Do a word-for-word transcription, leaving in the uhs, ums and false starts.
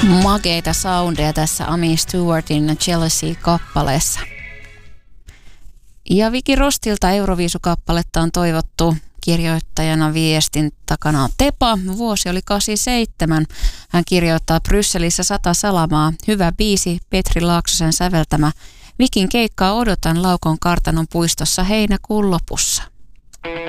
Makeita soundeja tässä Amy Stewartin Jealousy-kappaleessa. Ja Viki Rostilta Euroviisukappaletta on toivottu. Kirjoittajana viestin takana on Tepa. Vuosi oli kahdeksankymmentäseitsemän. Hän kirjoittaa Brysselissä sata salamaa. Hyvä biisi, Petri Laaksosen säveltämä. Vikin keikkaa odotan Laukon kartanon puistossa heinäkuun lopussa.